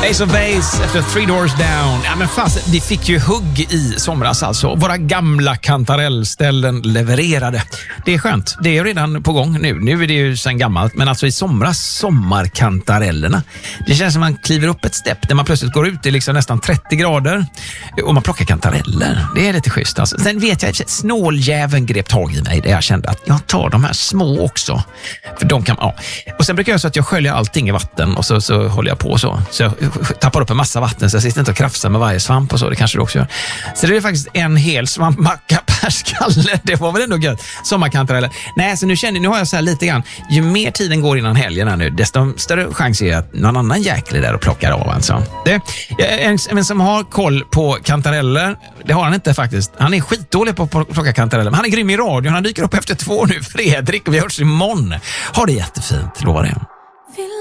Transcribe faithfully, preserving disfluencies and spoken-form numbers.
Ace of Base efter Three Doors Down. Ja, men fast, vi fick ju hugg i somras alltså. Våra gamla kantarellställen levererade. Det är skönt. Det är redan på gång nu. Nu är det ju sen gammalt. Men alltså i somras, sommarkantarellerna. Det känns som man kliver upp ett stepp där man plötsligt går ut i liksom nästan trettio grader. Och man plockar kantareller. Det är lite schysst alltså. Sen vet jag, snåljäveln grep tag i mig där jag kände att jag tar de här små också. För de kan, ja. Och sen brukar jag så att jag sköljer allting i vatten och så, så håller jag på så. Så jag tappar upp en massa vatten så jag sitter inte och krafsar med varje svamp och så. Det kanske du också gör. Så det är faktiskt en hel svampmacka per skalle. Det var väl ändå gött. Sommarkantareller. Nej, så nu känner nu har jag så här lite grann. Ju mer tiden går innan helgen här nu, desto större chans är att någon annan jäkel där och plockar av alltså. Det, en, en som har koll på kantareller, det har han inte faktiskt. Han är skitdålig på att plocka kantareller. Men han är grym i radion. Han dyker upp efter två nu. Fredrik, och vi hörs imorgon. Ha det jättefint, lovar det.